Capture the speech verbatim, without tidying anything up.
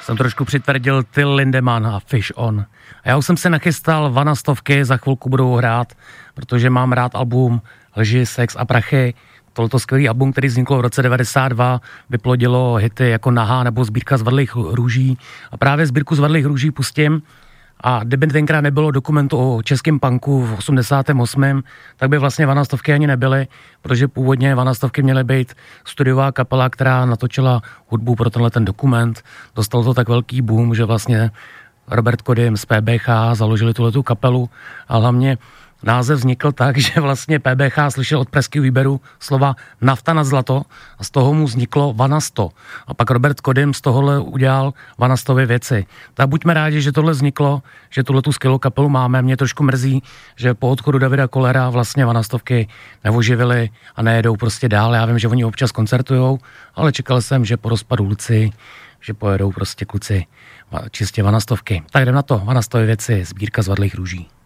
Jsem trošku přitvrdil Till Lindemann a Fish On. A já už jsem se nachystal vanastovky, za chvilku budou hrát, protože mám rád album Lži, sex a prachy. Tohleto skvělý album, který vzniklo v roce devadesát dva, vyplodilo hity jako Nahá nebo Sbírka zvadlých růží. A právě Sbírku zvadlých růží pustím. A kdyby tenkrát nebylo dokumentu o českém punku v osmdesátém osmém tak by vlastně vanastovky ani nebyly, protože původně vanastovky měly být studiová kapela, která natočila hudbu pro tenhle ten dokument. Dostal to tak velký boom, že vlastně Robert Kodym z P B H založili tuhletu kapelu a hlavně název vznikl tak, že vlastně P B H slyšel od pražského výběru slova nafta na zlato a z toho mu vzniklo Vanasto. A pak Robert Kodym z tohohle udělal Vanastovy věci. Tak buďme rádi, že tohle vzniklo, že tuhletu skvělou kapelu máme. Mě trošku mrzí, že po odchodu Davida Kollera vlastně Vanastovky neoživili a nejedou prostě dál. Já vím, že oni občas koncertujou, ale čekal jsem, že po rozpadu Luci, že pojedou prostě kluci čistě Vanastovky. Tak jdem na to. Vanastovy věci, Sbírka zvadlých růží.